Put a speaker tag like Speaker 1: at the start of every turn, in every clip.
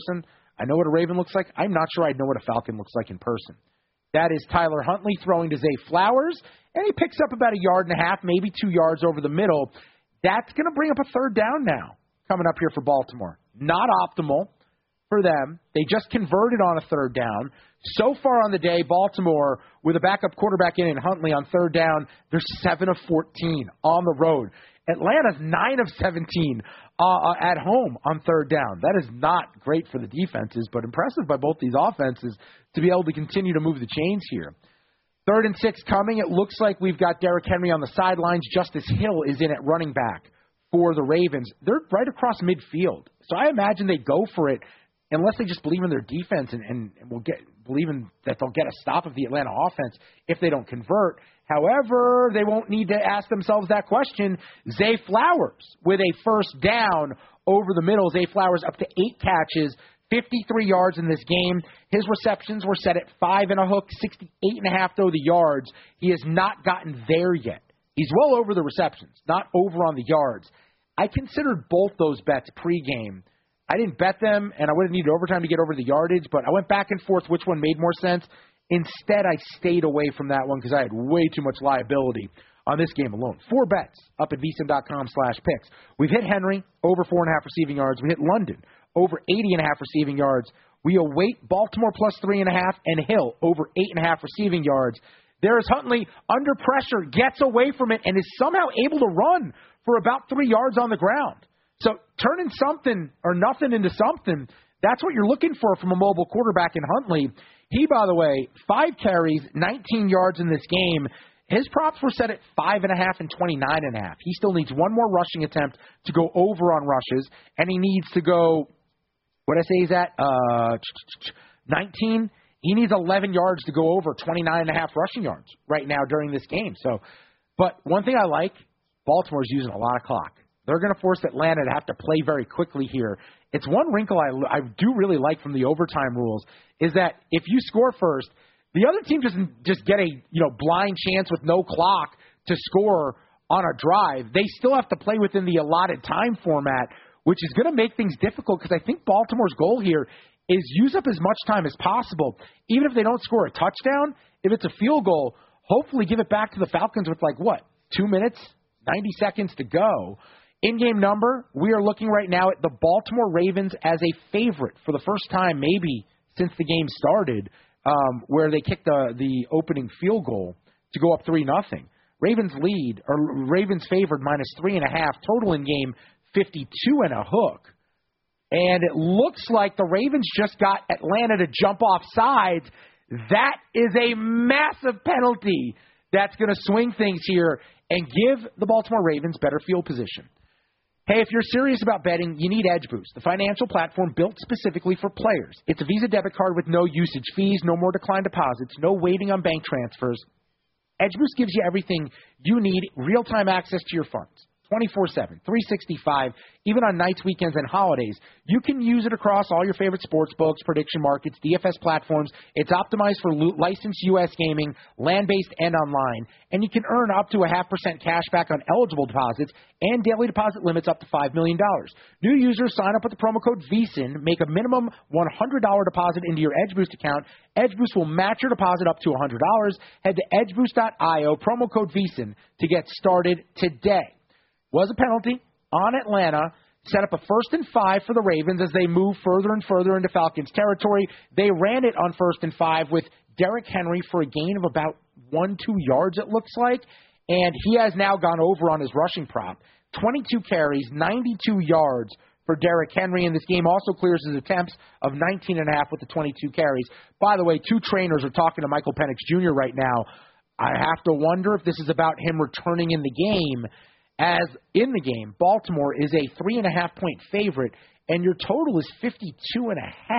Speaker 1: person. I know what a Raven looks like. I'm not sure I'd know what a Falcon looks like in person. That is Tyler Huntley throwing to Zay Flowers, and he picks up about 1.5 yards, maybe 2 yards over the middle. That's going to bring up a third down now coming up here for Baltimore. Not optimal for them. They just converted on a third down. So far on the day, Baltimore, with a backup quarterback in Huntley on third down, they're 7 of 14 on the road. Atlanta's 9 of 17 at home on third down. That is not great for the defenses, but impressive by both these offenses to be able to continue to move the chains here. 3rd and 6 coming. It looks like we've got Derrick Henry on the sidelines. Justice Hill is in at running back for the Ravens. They're right across midfield. So I imagine they go for it unless they just believe in their defense and will believe in that they'll get a stop of the Atlanta offense if they don't convert. However, they won't need to ask themselves that question. Zay Flowers with a first down over the middle. Zay Flowers up to 8 catches, 53 yards in this game. His receptions were set at 5 and a hook, 68.5 though the yards. He has not gotten there yet. He's well over the receptions, not over on the yards. I considered both those bets pregame. I didn't bet them, and I would have needed overtime to get over the yardage, but I went back and forth which one made more sense. Instead, I stayed away from that one because I had way too much liability on this game alone. 4 bets up at vsin.com/picks. We've hit Henry, over 4.5 receiving yards. We hit London, over 80.5 receiving yards. We await Baltimore plus 3.5 and Hill, over 8.5 receiving yards. There is Huntley under pressure, gets away from it, and is somehow able to run for about 3 yards on the ground. So turning something or nothing into something, that's what you're looking for from a mobile quarterback in Huntley. He, by the way, 5 carries, 19 yards in this game. His props were set at 5.5 and 29.5. He still needs one more rushing attempt to go over on rushes, and he needs to go, what did I say he's at? 19. He needs 11 yards to go over 29.5 rushing yards right now during this game. So, but one thing I like, Baltimore's using a lot of clock. They're going to force Atlanta to have to play very quickly here. It's one wrinkle I do really like from the overtime rules is that if you score first, the other team doesn't just get a blind chance with no clock to score on a drive. They still have to play within the allotted time format, which is going to make things difficult because I think Baltimore's goal here is use up as much time as possible. Even if they don't score a touchdown, if it's a field goal, hopefully give it back to the Falcons with 2 minutes, 90 seconds to go. In-game number, we are looking right now at the Baltimore Ravens as a favorite for the first time maybe since the game started, where they kicked the opening field goal to go up 3-0. Ravens favored -3.5, total in game 52 and a hook. And it looks like the Ravens just got Atlanta to jump off sides. That is a massive penalty that's going to swing things here and give the Baltimore Ravens better field position. Hey, if you're serious about betting, you need Edge Boost, the financial platform built specifically for players. It's a Visa debit card with no usage fees, no more declined deposits, no waiting on bank transfers. Edge Boost gives you everything you need, real-time access to your funds. 24/7, 365, even on nights, weekends, and holidays. You can use it across all your favorite sports books, prediction markets, DFS platforms. It's optimized for licensed U.S. gaming, land-based and online. And you can earn up to 0.5% cash back on eligible deposits and daily deposit limits up to $5 million. New users sign up with the promo code VSIN, make a minimum $100 deposit into your Edge Boost account. Edge Boost will match your deposit up to $100. Head to edgeboost.io, promo code VSIN to get started today. Was a penalty on Atlanta, set up a 1st and 5 for the Ravens as they move further and further into Falcons territory. They ran it on 1st and 5 with Derrick Henry for a gain of about 1-2 yards, it looks like, and he has now gone over on his rushing prop. 22 carries, 92 yards for Derrick Henry, and this game also clears his attempts of 19.5 with the 22 carries. By the way, 2 trainers are talking to Michael Penix Jr. right now. I have to wonder if this is about him returning in the game. As in the game, Baltimore is a 3.5-point favorite, and your total is 52.5.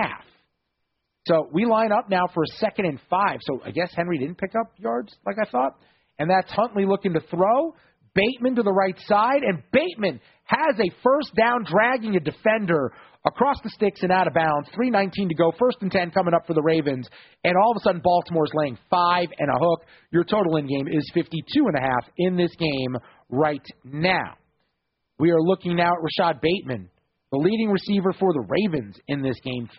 Speaker 1: So we line up now for a 2nd and 5. So I guess Henry didn't pick up yards like I thought. And that's Huntley looking to throw. Bateman to the right side, and Bateman has a first down, dragging a defender across the sticks and out of bounds. 3:19 to go, 1st and 10 coming up for the Ravens, and all of a sudden Baltimore's laying 5 and a hook. Your total in game is 52.5 in this game right now. We are looking now at Rashad Bateman, the leading receiver for the Ravens in this game.